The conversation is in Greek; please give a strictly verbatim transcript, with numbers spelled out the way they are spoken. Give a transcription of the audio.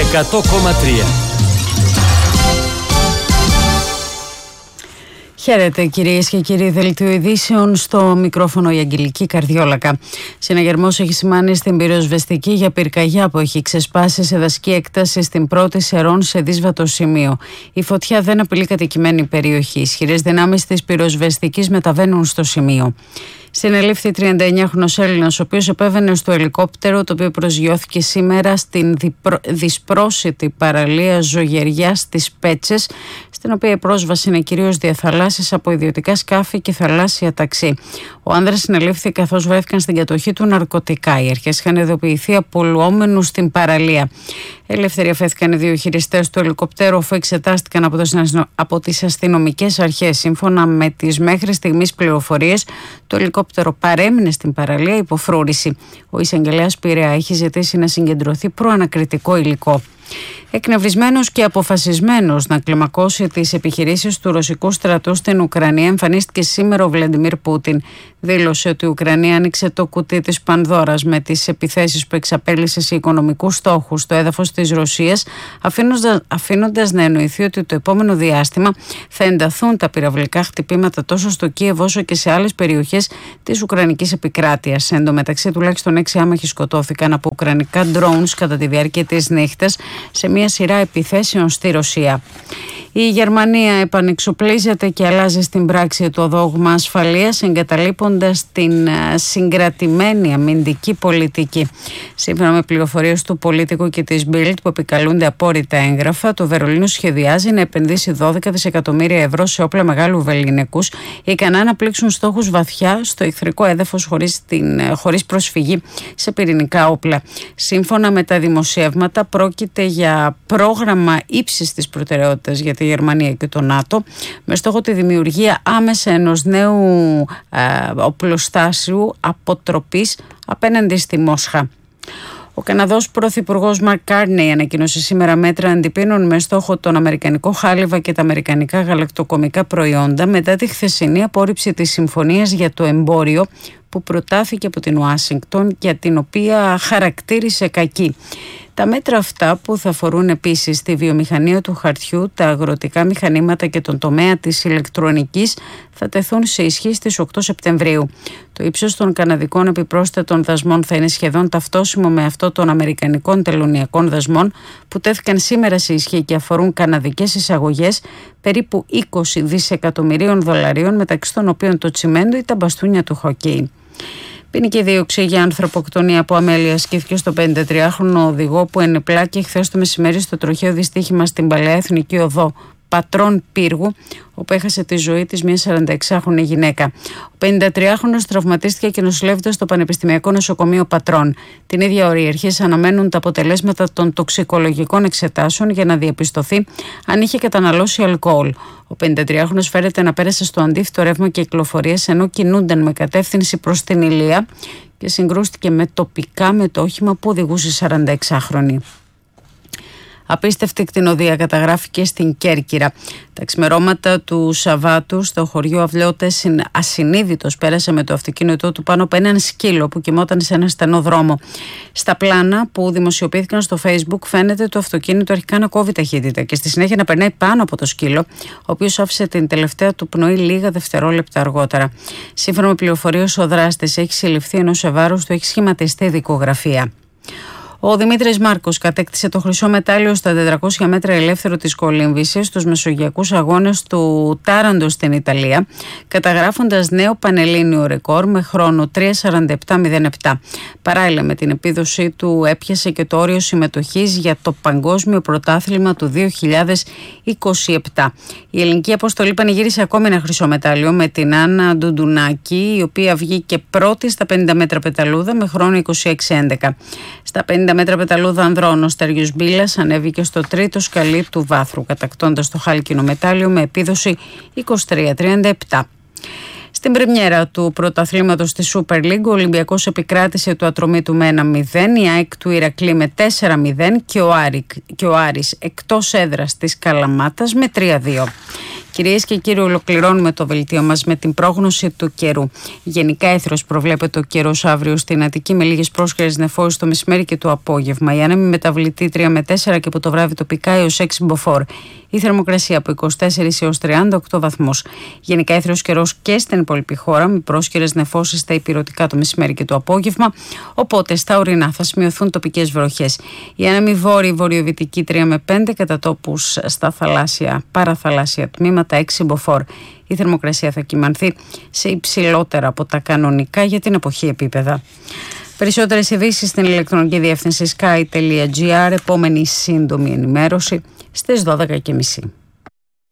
εκατό κόμμα τρία. Χαίρετε κυρίες και κύριοι, δελτίο ειδήσεων, στο μικρόφωνο η Αγγελική Καρδιόλακα. Συναγερμός έχει σημάνει στην πυροσβεστική για πυρκαγιά που έχει ξεσπάσει σε δασική έκταση στην πρώτη Σερών σε δύσβατο σημείο. Η φωτιά δεν απειλεί κατοικημένη περιοχή. Ισχυρές δυνάμεις της πυροσβεστικής μεταβαίνουν στο σημείο. Συνελήφθη τριάντα εννιάχρονος Έλληνας, ο οποίος επέβαινε στο ελικόπτερο το οποίο προσγειώθηκε σήμερα στην δυσπρόσιτη παραλία Ζωγεριάς στις Πέτσες, στην οποία η πρόσβαση είναι κυρίως διαθαλάσσης από ιδιωτικά σκάφη και θαλάσσια ταξί. Ο άνδρας συνελήφθη καθώς βρέθηκαν στην κατοχή του ναρκωτικά. Οι αρχές είχαν ειδοποιηθεί απολουόμενους στην παραλία. Ελεύθεροι αφέθηκαν οι δύο χειριστές του ελικοπτέρου, αφού εξετάστηκαν από τις αστυνομικές αρχές. Σύμφωνα με τις μέχρι στιγμής πληροφορίες, το ελικόπτερο παρέμεινε στην παραλία υπό φρούρηση. Ο εισαγγελέας Πειραιά έχει ζητήσει να συγκεντρωθεί προανακριτικό υλικό. Εκνευρισμένος και αποφασισμένος να κλιμακώσει τις επιχειρήσεις του ρωσικού στρατού στην Ουκρανία, εμφανίστηκε σήμερα ο Βλαντιμίρ Πούτιν. Δήλωσε ότι η Ουκρανία άνοιξε το κουτί της Πανδώρας με τις επιθέσεις που εξαπέλυσε σε οικονομικούς στόχους στο έδαφος της Ρωσίας, αφήνοντας να εννοηθεί ότι το επόμενο διάστημα θα ενταθούν τα πυραυλικά χτυπήματα τόσο στο Κίεβο όσο και σε άλλες περιοχές της Ουκρανικής επικράτειας. Εν τω μεταξύ, τουλάχιστον έξι άμαχοι σκοτώθηκαν από ουκρανικά drones κατά τη διάρκεια της νύχτας σε μια σειρά επιθέσεων στη Ρωσία. Η Γερμανία επανεξοπλίζεται και αλλάζει στην πράξη το δόγμα ασφαλείας, εγκαταλείποντας την συγκρατημένη αμυντική πολιτική. Σύμφωνα με πληροφορίες του Πολίτικου και της Bild που επικαλούνται απόρριτα έγγραφα, το Βερολίνο σχεδιάζει να επενδύσει δώδεκα δισεκατομμύρια ευρώ σε όπλα μεγάλου βεληνικούς, ικανά να πλήξουν στόχους βαθιά στο εχθρικό έδαφος χωρίς, την, χωρίς προσφυγή σε πυρηνικά όπλα. Σύμφωνα με τα δημοσιεύματα, πρόκειται για πρόγραμμα ύψης της προτεραιότητας για τη Γερμανία και το ΝΑΤΟ, με στόχο τη δημιουργία άμεσα ενός νέου ε, οπλοστάσιου αποτροπής απέναντι στη Μόσχα. Ο Καναδός Πρωθυπουργός Μαρκ Κάρνεϊ ανακοίνωσε σήμερα μέτρα αντιπίνων με στόχο τον αμερικανικό χάλιβα και τα αμερικανικά γαλακτοκομικά προϊόντα, μετά τη χθεσινή απόρριψη της συμφωνίας για το εμπόριο που προτάθηκε από την Ουάσιγκτον, για την οποία χαρακτήρισε κακή. Τα μέτρα αυτά, που θα αφορούν επίσης τη βιομηχανία του χαρτιού, τα αγροτικά μηχανήματα και τον τομέα της ηλεκτρονικής, θα τεθούν σε ισχύ στις οκτώ Σεπτεμβρίου. Το ύψος των καναδικών επιπρόσθετων δασμών θα είναι σχεδόν ταυτόσιμο με αυτό των αμερικανικών τελωνειακών δασμών, που τέθηκαν σήμερα σε ισχύ και αφορούν καναδικές εισαγωγές περίπου είκοσι δισεκατομμυρίων δολαρίων, μεταξύ των οποίων το τσιμέντο ή τα μπαστούνια του χοκκέι. Ποινική δίωξη για ανθρωποκτονία από αμέλεια ασκήθηκε στο πενηντατριάχρονο οδηγό που ενεπλάκη χθες το μεσημέρι στο τροχαίο δυστύχημα στην Παλαιά Εθνική Οδό Πατρών Πύργου, όπου έχασε τη ζωή της μια σαρανταεξάχρονη γυναίκα. Ο πενηντατριάχρονος τραυματίστηκε και νοσηλεύεται στο Πανεπιστημιακό Νοσοκομείο Πατρών. Την ίδια ώρα οι αρχές αναμένουν τα αποτελέσματα των τοξικολογικών εξετάσεων για να διαπιστωθεί αν είχε καταναλώσει αλκοόλ. Ο πενηντατριάχρονος φέρεται να πέρασε στο αντίθετο ρεύμα κυκλοφορίας ενώ κινούνταν με κατεύθυνση προς την Ηλία και συγκρούστηκε με τοπικά με το όχημα που οδηγούσε σαρανταεξάχρονη. Απίστευτη κτηνοδία καταγράφηκε στην Κέρκυρα. Τα ξημερώματα του Σαββάτου στο χωριό Αυλαιώτες, ασυνείδητος πέρασε με το αυτοκίνητό του πάνω από έναν σκύλο που κοιμόταν σε ένα στενό δρόμο. Στα πλάνα που δημοσιοποιήθηκαν στο Facebook φαίνεται το αυτοκίνητο αρχικά να κόβει ταχύτητα και στη συνέχεια να περνάει πάνω από το σκύλο, ο οποίος άφησε την τελευταία του πνοή λίγα δευτερόλεπτα αργότερα. Σύμφωνα με πληροφορίες, ο δράστης έχει συλληφθεί ενώ σε βάρος του έχει σχηματιστεί δικογραφία. Ο Δημήτρης Μάρκος κατέκτησε το χρυσό μετάλλιο στα τετρακόσια μέτρα ελεύθερο της κολύμβησης στους μεσογειακούς αγώνες του Τάραντο στην Ιταλία, καταγράφοντας νέο πανελλήνιο ρεκόρ με χρόνο τρία σαράντα επτά μηδέν επτά. Παράλληλα με την επίδοση του έπιασε και το όριο συμμετοχής για το Παγκόσμιο Πρωτάθλημα του δύο χιλιάδες είκοσι επτά. Η ελληνική αποστολή πανηγύρισε ακόμη ένα χρυσό μετάλλιο με την Άννα Ντουντουνάκη, η οποία βγήκε πρώτη στα πενήντα μέτρα πεταλούδα με χρόνο είκοσι έξι έντεκα. Στα πενήντα μέτρα πεταλούδα ανδρών, ο Στέργιος Μπίλας ανέβηκε στο τρίτο σκαλί του βάθρου, κατακτώντας το χάλκινο μετάλλιο με επίδοση είκοσι τρία τριάντα επτά. Στην πρεμιέρα του πρωταθλήματος στη Super League, ο Ολυμπιακός επικράτησε του Ατρωμίτου με ένα μηδέν, η ΑΕΚ του Ηρακλή με τέσσερα μηδέν και ο, Άρη, και ο Άρης εκτός έδρας της Καλαμάτας με τρία δύο. Κυρίες και κύριοι, ολοκληρώνουμε το δελτίο μας με την πρόγνωση του καιρού. Γενικά έθρος προβλέπεται ο καιρός αύριο στην Αττική με λίγες πρόσχερες νεφώσεις το μεσημέρι και το απόγευμα. Η άνεμη μεταβλητή τρία με τέσσερα και από το βράδυ τοπικά έως έξι μποφόρ. Η θερμοκρασία από είκοσι τέσσερα έως τριάντα οκτώ βαθμούς. Γενικά έθρος καιρός και στην υπόλοιπη χώρα με πρόσχερες νεφώσεις στα ηπειρωτικά το μεσημέρι και το απόγευμα. Οπότε στα ορεινά θα σημειωθούν τοπικές βροχές. Η άνεμη βόρειη βορειοδυτική τρία με πέντε, κατά τόπους στα θαλάσσια, παραθαλάσσια τμήματα έξι μποφόρ. Η θερμοκρασία θα κυμανθεί σε υψηλότερα από τα κανονικά για την εποχή επίπεδα. Περισσότερες ειδήσεις στην ηλεκτρονική διεύθυνση sky τελεία gr. Επόμενη σύντομη ενημέρωση στις δώδεκα και μισή.